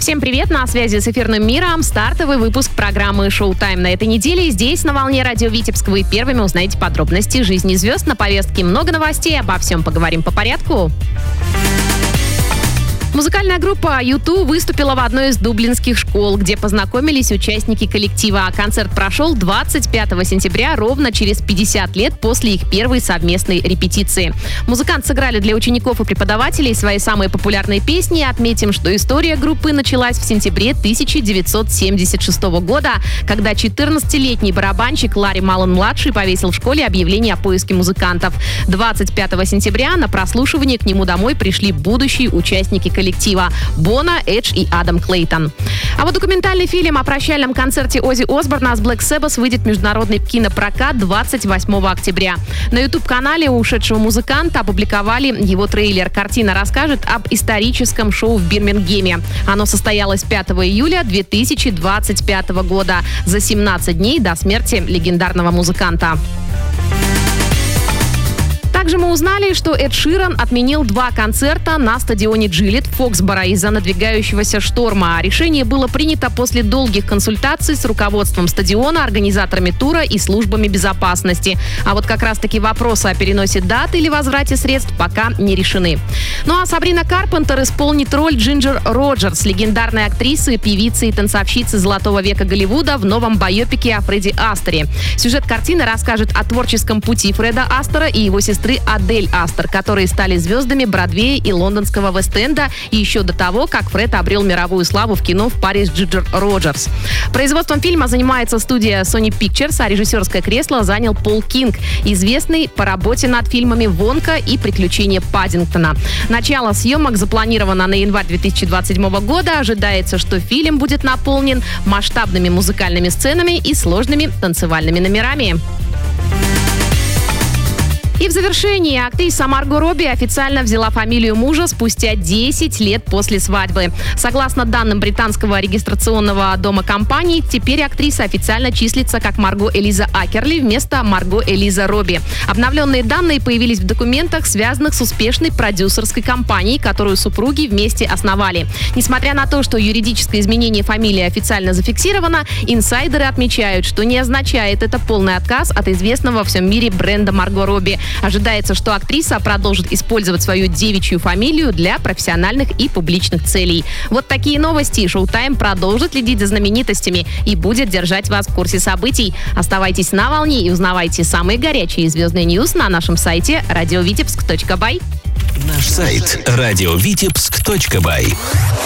Всем привет, на связи с эфирным миром стартовый выпуск программы «Шоу-тайм» на этой неделе. Здесь, на волне радио Витебск, вы первыми узнаете подробности жизни звезд. На повестке много новостей, обо всем поговорим по порядку. Музыкальная группа U2 выступила в одной из дублинских школ, где познакомились участники коллектива. Концерт прошел 25 сентября, ровно через 50 лет после их первой совместной репетиции. Музыканты сыграли для учеников и преподавателей свои самые популярные песни. Отметим, что история группы началась в сентябре 1976 года, когда 14-летний барабанщик Ларри Маллен-младший повесил в школе объявление о поиске музыкантов. 25 сентября на прослушивание к нему домой пришли будущие участники коллектива Бона, Эдж и Адам Клейтон. А вот документальный фильм о прощальном концерте Оззи Осборна с Black Sabbath выйдет в международный кинопрокат 28 октября. На YouTube-канале ушедшего музыканта опубликовали его трейлер. Картина расскажет об историческом шоу в Бирмингеме. Оно состоялось 5 июля 2025 года, за 17 дней до смерти легендарного музыканта. Также мы узнали, что Эд Ширан отменил 2 концерта на стадионе Джилет в Фоксборо из-за надвигающегося шторма. Решение было принято после долгих консультаций с руководством стадиона, организаторами тура и службами безопасности. А вот как раз-таки вопросы о переносе дат или возврате средств пока не решены. Ну а Сабрина Карпентер исполнит роль Джинджер Роджерс, легендарной актрисы, певицы и танцовщицы золотого века Голливуда в новом байопике о Фредди Астере. Сюжет картины расскажет о творческом пути Фреда Астера и его сестры Адель Астер, которые стали звездами Бродвея и лондонского Вест-Энда еще до того, как Фред обрел мировую славу в кино в паре с Джинджер Роджерс. Производством фильма занимается студия Sony Pictures, а режиссерское кресло занял Пол Кинг, известный по работе над фильмами «Вонка» и «Приключения Паддингтона». Начало съемок запланировано на январь 2027 года. Ожидается, что фильм будет наполнен масштабными музыкальными сценами и сложными танцевальными номерами. И в завершении актриса Марго Робби официально взяла фамилию мужа спустя 10 лет после свадьбы. Согласно данным британского регистрационного дома компании, теперь актриса официально числится как Марго Элиза Акерли вместо Марго Элиза Робби. Обновленные данные появились в документах, связанных с успешной продюсерской компанией, которую супруги вместе основали. Несмотря на то, что юридическое изменение фамилии официально зафиксировано, инсайдеры отмечают, что не означает это полный отказ от известного во всем мире бренда Марго Робби. Ожидается, что актриса продолжит использовать свою девичью фамилию для профессиональных и публичных целей. Вот такие новости. Шоу-тайм продолжит следить за знаменитостями и будет держать вас в курсе событий. Оставайтесь на волне и узнавайте самые горячие звездные ньюс на нашем сайте radiovitebsk.by. Наш сайт radiovitebsk.by.